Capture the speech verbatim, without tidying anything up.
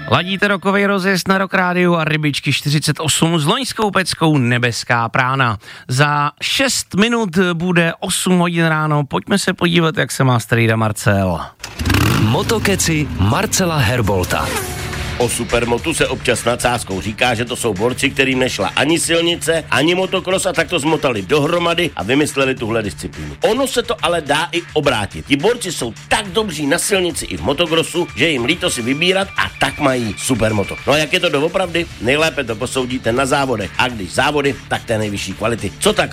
Ladíte rokový rozjezd na Rock Rádiu a Rybičky čtyřicet osm s loňskou peckou Nebeská prána. Za šest minut bude osm hodin ráno, pojďme se podívat, jak se má strýda Marcel. Motokeci Marcela Herbolta. O supermotu se občas nadsázkou říká, že to jsou borci, kterým nešla ani silnice, ani motokros a tak to zmotali dohromady a vymysleli tuhle disciplínu. Ono se to ale dá i obrátit. Ti borci jsou tak dobří na silnici i v motokrosu, že jim líto si vybírat a tak mají supermoto. No a jak je to doopravdy? Nejlépe to posoudíte na závodech. A když závody, tak té nejvyšší kvality. Co tak